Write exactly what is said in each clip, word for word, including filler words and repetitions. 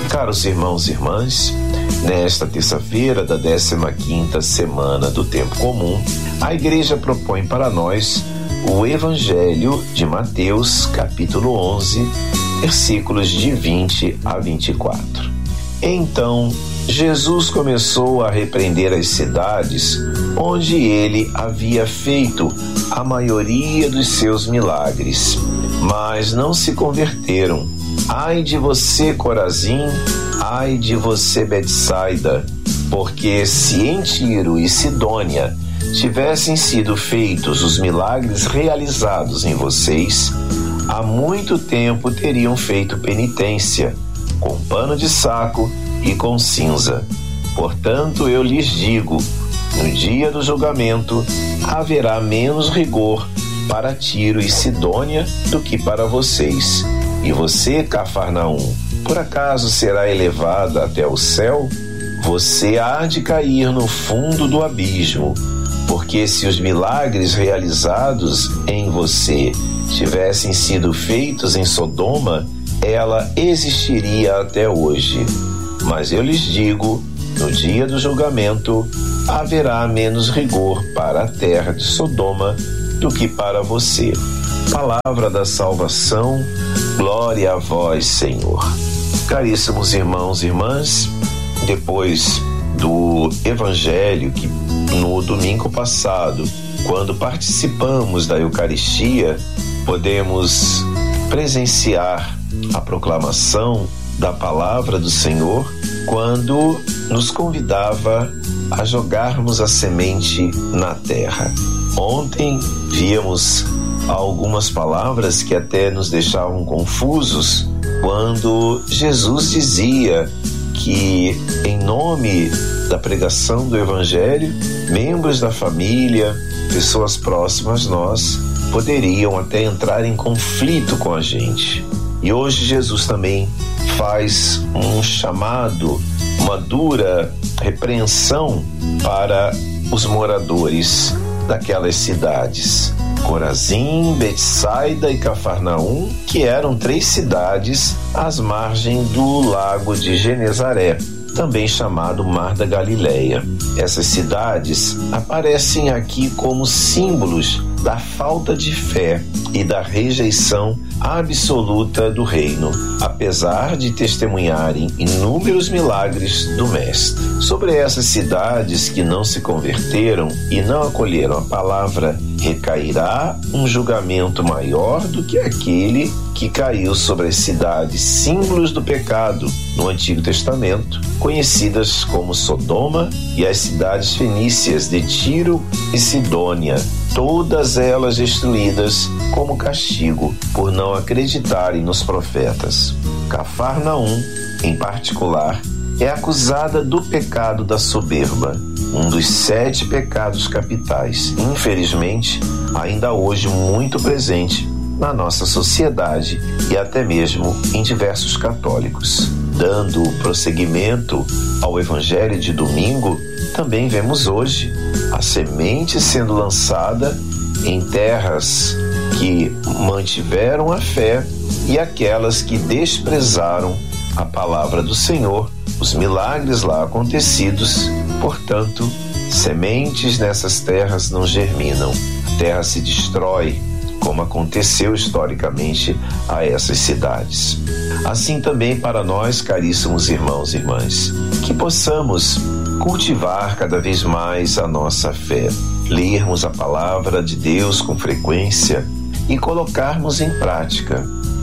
Caros irmãos e irmãs, nesta terça-feira da décima quinta semana do Tempo Comum, a Igreja propõe para nós o Evangelho de Mateus, capítulo onze, versículos de vinte a vinte e quatro. Então, Jesus começou a repreender as cidades onde ele havia feito a maioria dos seus milagres, mas não se converteram. Ai de você, Corazim, ai de você, Betsaida, porque se em Tiro e Sidônia tivessem sido feitos os milagres realizados em vocês, há muito tempo teriam feito penitência, com pano de saco e com cinza. Portanto, eu lhes digo, no dia do julgamento haverá menos rigor para Tiro e Sidônia do que para vocês. E você, Cafarnaum, por acaso será elevada até o céu? Você há de cair no fundo do abismo, porque se os milagres realizados em você tivessem sido feitos em Sodoma, ela existiria até hoje. Mas eu lhes digo, no dia do julgamento, haverá menos rigor para a terra de Sodoma do que para você. Palavra da salvação, glória a vós, Senhor. Caríssimos irmãos e irmãs, depois do Evangelho que no domingo passado, quando participamos da Eucaristia, podemos presenciar a proclamação da palavra do Senhor, quando nos convidava a jogarmos a semente na terra. Ontem víamos algumas palavras que até nos deixavam confusos, quando Jesus dizia que, em nome da pregação do Evangelho, membros da família, pessoas próximas a nós, poderiam até entrar em conflito com a gente. E hoje Jesus também faz um chamado, uma dura repreensão para os moradores daquelas cidades. Corazim, Betsaida e Cafarnaum, que eram três cidades às margens do lago de Genezaré, também chamado Mar da Galileia. Essas cidades aparecem aqui como símbolos da falta de fé e da rejeição absoluta do reino, apesar de testemunharem inúmeros milagres do Mestre. Sobre essas cidades que não se converteram e não acolheram a palavra, recairá um julgamento maior do que aquele que caiu sobre as cidades símbolos do pecado no Antigo Testamento, conhecidas como Sodoma, e as cidades fenícias de Tiro e Sidônia, todas elas destruídas como castigo por não acreditarem nos profetas. Cafarnaum, em particular, é acusada do pecado da soberba, um dos sete pecados capitais, infelizmente, ainda hoje muito presente na nossa sociedade e até mesmo em diversos católicos. Dando prosseguimento ao Evangelho de domingo, também vemos hoje a semente sendo lançada em terras que mantiveram a fé e aquelas que desprezaram a palavra do Senhor, os milagres lá acontecidos. Portanto, sementes nessas terras não germinam, a terra se destrói, como aconteceu historicamente a essas cidades. Assim também para nós, caríssimos irmãos e irmãs, que possamos cultivar cada vez mais a nossa fé, lermos a palavra de Deus com frequência e colocarmos em prática,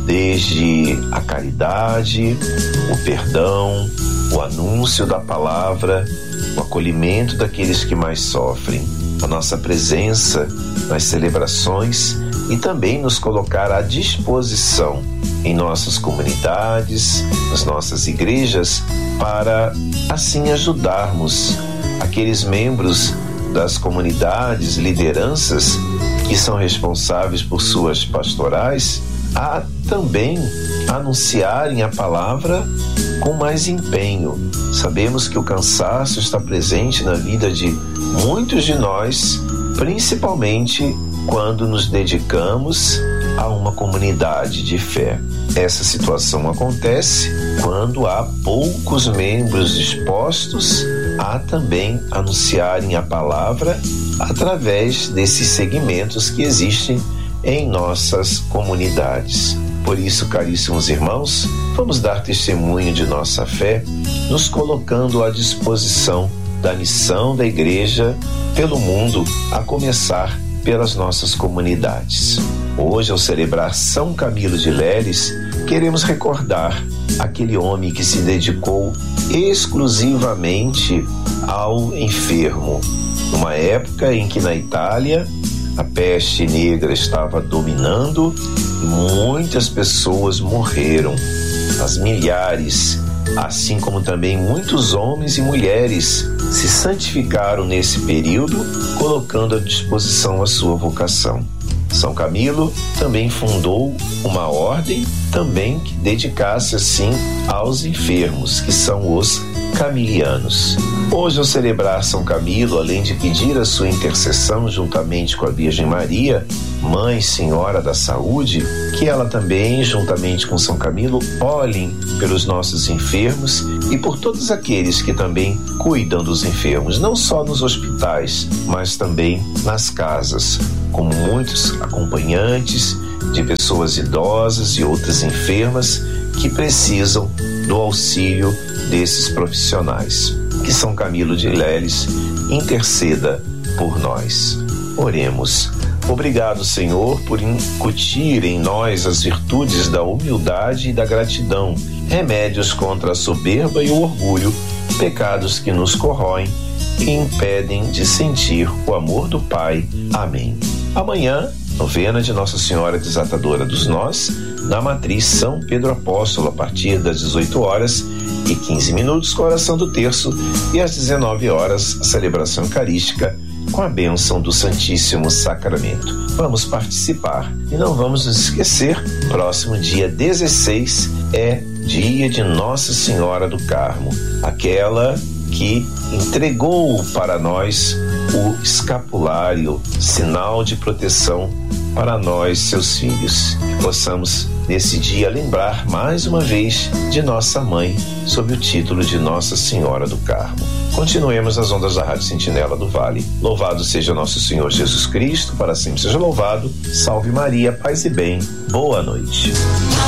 desde a caridade, o perdão, o anúncio da palavra, o acolhimento daqueles que mais sofrem, a nossa presença nas celebrações e também nos colocar à disposição em nossas comunidades, nas nossas igrejas, para assim ajudarmos aqueles membros das comunidades, lideranças que são responsáveis por suas pastorais, a também anunciarem a palavra com mais empenho. Sabemos que o cansaço está presente na vida de muitos de nós, principalmente quando nos dedicamos a uma comunidade de fé. Essa situação acontece quando há poucos membros dispostos a também anunciarem a palavra através desses segmentos que existem em nossas comunidades. Por isso, caríssimos irmãos, vamos dar testemunho de nossa fé, nos colocando à disposição da missão da Igreja pelo mundo, a começar pelas nossas comunidades. Hoje, ao celebrar São Camilo de Leles, queremos recordar aquele homem que se dedicou exclusivamente ao enfermo, numa época em que na Itália a peste negra estava dominando e muitas pessoas morreram, as milhares, assim como também muitos homens e mulheres se santificaram nesse período, colocando à disposição a sua vocação. São Camilo também fundou uma ordem também que dedicasse assim aos enfermos, que são os camilianos. Hoje, ao celebrar São Camilo, além de pedir a sua intercessão juntamente com a Virgem Maria, Mãe Senhora da Saúde, que ela também, juntamente com São Camilo, olhem pelos nossos enfermos e por todos aqueles que também cuidam dos enfermos, não só nos hospitais, mas também nas casas, como muitos acompanhantes de pessoas idosas e outras enfermas que precisam do auxílio desses profissionais. Que São Camilo de Leles interceda por nós. Oremos. Obrigado, Senhor, por incutir em nós as virtudes da humildade e da gratidão, remédios contra a soberba e o orgulho, pecados que nos corroem e impedem de sentir o amor do Pai. Amém. Amanhã, novena de Nossa Senhora Desatadora dos Nós, na Matriz São Pedro Apóstolo, a partir das dezoito horas e quinze minutos, com a oração do terço, e às dezenove horas, a celebração eucarística com a bênção do Santíssimo Sacramento. Vamos participar e não vamos nos esquecer, próximo dia dezesseis é dia de Nossa Senhora do Carmo, aquela que entregou para nós o escapulário, sinal de proteção para nós, seus filhos. Que possamos, nesse dia, lembrar mais uma vez de nossa mãe, sob o título de Nossa Senhora do Carmo. Continuemos nas ondas da Rádio Sentinela do Vale. Louvado seja nosso Senhor Jesus Cristo, para sempre seja louvado. Salve Maria, paz e bem. Boa noite.